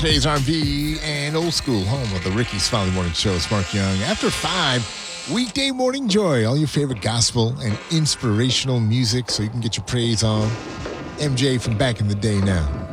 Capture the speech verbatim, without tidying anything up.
Today's R and B and old school, home of the Ricky's Family Morning Show. It's Mark Young. After five, weekday morning joy. All your favorite gospel and inspirational music so you can get your praise on. M J from back in the day now.